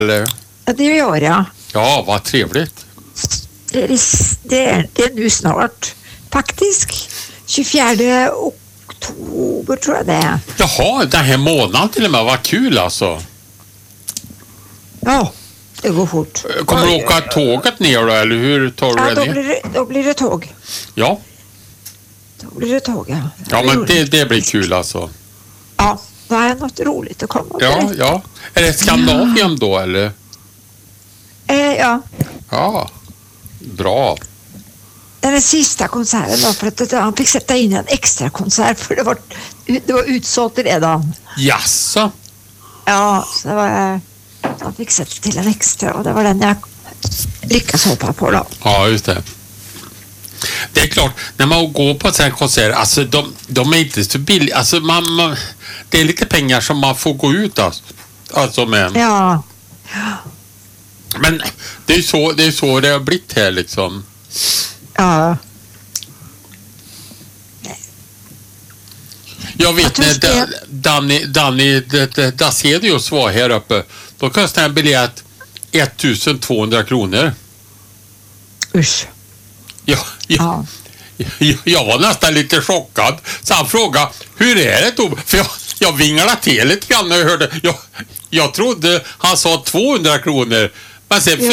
eller? Ja, det gör jag. Ja, vad trevligt. Det är nu snart. Faktiskt 24 oktober tror jag det är. Jaha, den här månaden till och med. Vad kul alltså. Ja, det går fort. Kommer du åka tåget ner då, eller hur tar du det ner? Då blir det tåg. Ja. Då blir det tåg, ja. Ja, men det blir kul alltså. Ja, det är något roligt att komma till. Ja. Är det Skandinavien då, eller? Ja. Ja, bra. Den sista konserten var för att han fick sätta in en extra konsert för det var utsålt redan. Jaså? Ja, så det var, han fick sätta till en extra och det var den jag lyckas hoppa på då. Ja, just det. Det är klart, när man går på en sån här konsert, alltså de är inte så billiga. Alltså det är lite pengar som man får gå ut alltså med. Ja. Men det är så det har blivit här liksom. Ja. Jag vet när Danny Dasedius var här uppe, då kostade en biljett 1200 kronor. Usch. Ja. Jag var nästan lite chockad. Så han frågade, hur är det då? För jag vinglade till lite grann när jag hörde. Jag trodde han sa 200 kronor. Men sen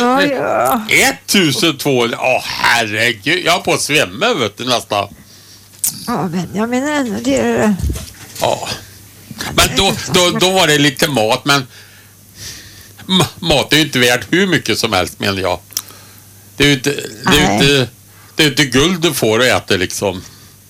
1200. Herregud. Jag har på att svämma, vet du, nästan. Ja, men jag menar ändå det. Ja. Men då var det lite mat, men mat är ju inte värt hur mycket som helst, menar jag. Det är ju inte guld du får att äta liksom.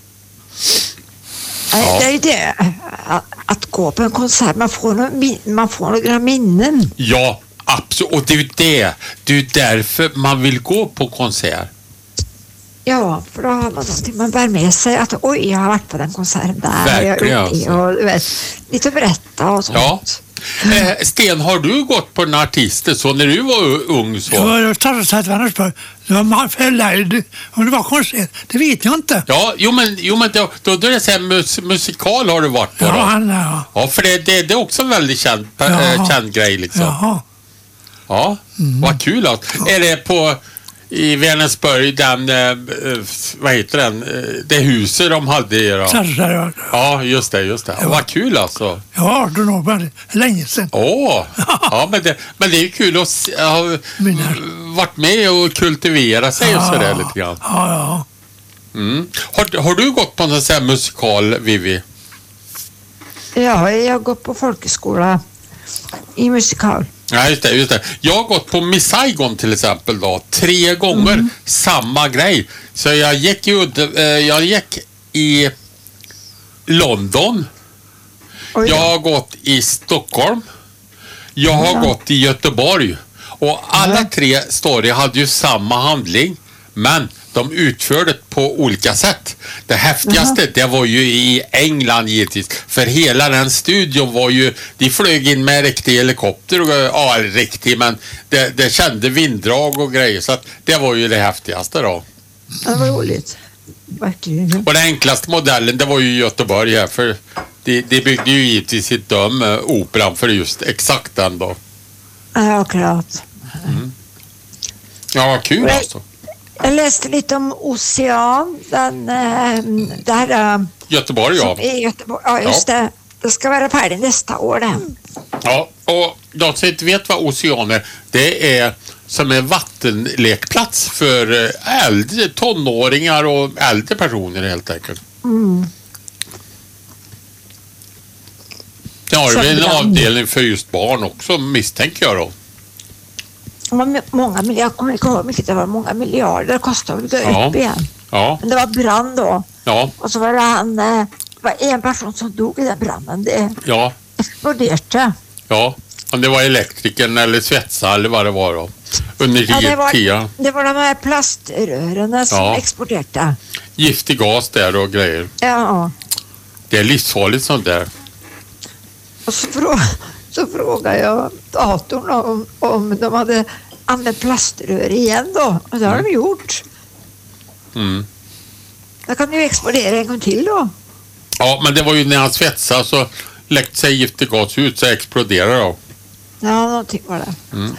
Ja. Det är ju det. Att gå på en konsert, man får några minnen. Ja, absolut. Och det är ju därför man vill gå på konsert. Ja, för då har man någonting man bär med sig. Att oj, jag har varit på den konserten där. Verkligen, alltså. Och du vet, lite berätta och sånt. Ja. Sten, har du gått på en artist så när du var ung så? Ja, jag tar så att det var man förlärd. Om det var konsert, det vet jag inte. Ja, jo men då är det så här musikal har du varit på då? Ja, för det är också en väldigt känd grej liksom. Jaha. Ja, vad kul alltså. Är det på i Vänersborg den vad heter den? Det huset de hade i då? Ja, just det. Ja. Vad kul alltså. Ja, det var bara länge sedan. Ja, men det är ju kul att ha varit med och kultivera sig och sådär lite grann. Ja. Har du gått på någon sån här musikal, Vivi? Ja, jag har gått på folkhögskola i musikal. Ja, just det. Jag har gått på Miss Saigon till exempel då. 3 gånger samma grej. Så jag gick i London. Jag har gått i Stockholm. Jag har gått i Göteborg. Och alla 3 story hade ju samma handling. Men de utförde det på olika sätt. Det häftigaste det var ju i England givetvis. För hela den studion var ju, de flög in med riktig helikopter och riktig, men det kände vinddrag och grejer. Så att det var ju det häftigaste då. Det var roligt. Verkligen. Och den enklaste modellen det var ju Göteborg här. För de byggde ju givetvis sitt operan för just exakt den då. Ja, klart. Ja, kul alltså. Jag läste lite om Ocean, där Göteborg, ja. I Göteborg, ja, just det. Det ska vara färdigt nästa år det. Ja, och de som inte vet vad Ocean är, det är som en vattenlekplats för äldre tonåringar och äldre personer helt enkelt. Ja, det är en avdelning för just barn också, misstänker jag då. Jag kommer inte ihåg hur mycket det var, många miljarder det kostade att gå upp igen. Ja. Men det var brand då. Ja. Och så var det var en person som dog i den branden. Det exploderade. Ja, om det var elektrikern eller svetsare eller vad det var då. Under det var de här plaströren som exporterade. Giftig gas där och grejer. Ja. Det är livsfarligt sånt där. Och så frågade jag datorn om de hade använt plaströr igen då. Och det har de gjort. Då kan ju explodera en gång till då. Ja, men det var ju när han svetsade så läckte sig giftig gas ut så exploderade då. Ja, någonting var det.